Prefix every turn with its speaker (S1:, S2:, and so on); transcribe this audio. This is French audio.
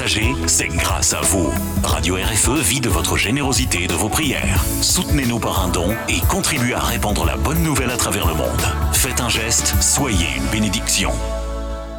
S1: C'est grâce à vous. Radio RFE vit de votre générosité et de vos prières. Soutenez-nous par un don et contribuez à répandre la bonne nouvelle à travers le monde. Faites un geste, soyez une bénédiction.